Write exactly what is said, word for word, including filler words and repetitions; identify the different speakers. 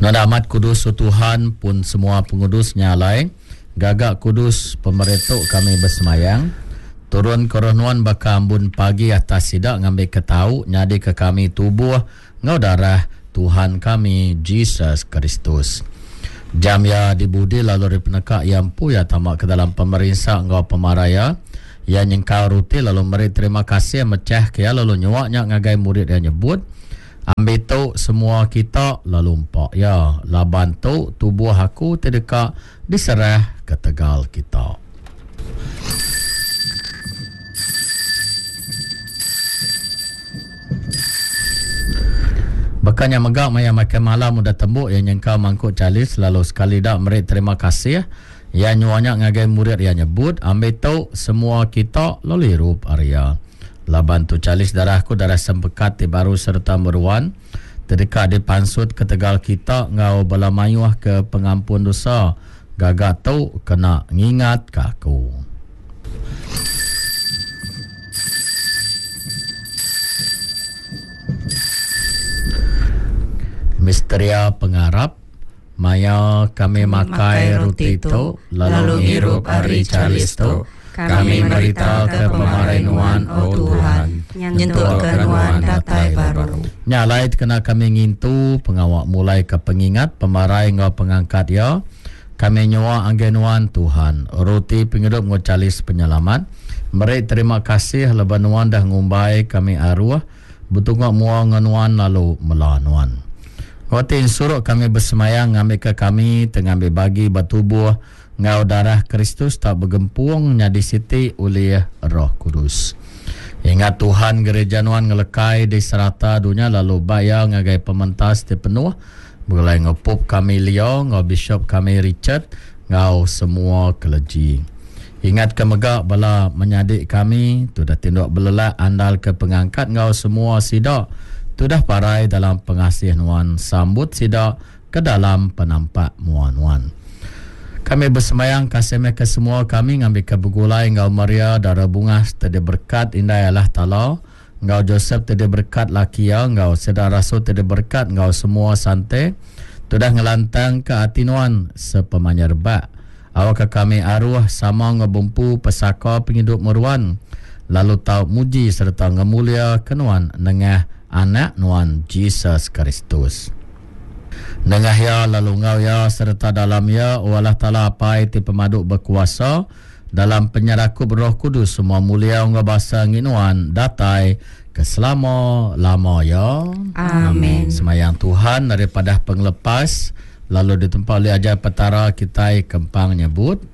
Speaker 1: Nadamat kudus Tuhan pun semua pengudusnya lain. Gagak kudus pemerintah kami bersemayang. Turun koronuan baka ambun pagi atas sidak ngambil ketau nyadi ke kami tubuh ngau darah Tuhan kami Jesus Kristus. Jam ya dibudi lalu ripeneka yang pu ya tamak ke dalam pemerintah ngau pemaraya. Ya nyengkau ruti lalu meri terima kasih mecah ke ya lalu nyuaknya ngagai murid yang nyebut. Ambil tu semua kita lalu empak ya laban tu tubuh aku terdekat diserah ke tegal kita. Bekanya megak maya makan malam udah tembuk yang nyengkau mangkuk calis lalu sekali dak meri terima kasih ya nyuanya ngagai murid yang nyebut ambil tu semua kita lalu rup Arya. Laban tu calis darahku darah sempekat di baru serta meruan terdekat di pansut ke tegal kita ngau belamayuah ke pengampun dosa gagak tu kena ngingat ke aku. Misteria pengarap maya kami makai roti tu lalu ngirup ari calis tu kami berita ke pemarainuan oh Tuhan nyentuh ke nuan datai baru nyalait kena kami ngintu pengawak mulai ke pengingat pemarai ngau pengangkat ya kami nyawa anggenuan Tuhan roti pengidup ngocalis penyelamat meri terima kasih lebanuan dah ngumbai kami arwah betungak mua nganuan lalu melanuan Watin suruh kami bersemayang ngambil ke kami tengambil bagi batubuh ngau darah Kristus tak bergempung nyadi siti oleh Roh Kudus. Ingat Tuhan gereja nuan ngelekai di serata dunia lalu bayar ngagai pementas di penuh mulai ngepup kami Leo ngau bishop kami Richard ngau semua keleji. Ingat kemegak bala menyadik kami tu dah tinduk belelak andal ke pengangkat ngau semua sidak tu dah parai dalam pengasih nuan sambut sidak ke dalam penampak muan-muan. Kami bersemayang kasih mereka semua kami ngambil ke begulai ngau Maria darah bunga tadi berkat indah Allah Ta'ala ngau Joseph tadi berkat laki ya ngau sedar rasul tadi berkat ngau semua santai tu dah ngelantang ke atinuan sepemanyerba awak kami arwah sama ngebumpu pesaka penghidup meruan lalu tau muji serta ngemulia kenuan nengah anak nuan Jesus Kristus. Nengah ya lalu ngau ya serta dalam ya Allah Ta'ala apai ti pemaduk berkuasa dalam penyerakup Roh Kudus semua mulia ngau basa nginuan datai keselama lama ya.
Speaker 2: Amin.
Speaker 1: Semayang Tuhan daripada penglepas lalu di tempat oleh ajar petara kita kempang nyebut